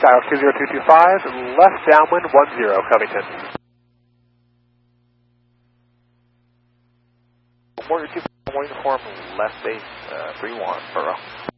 dial 20225, left downwind 10, Covington. Morgan 2, uniform, left base 31, Burrow.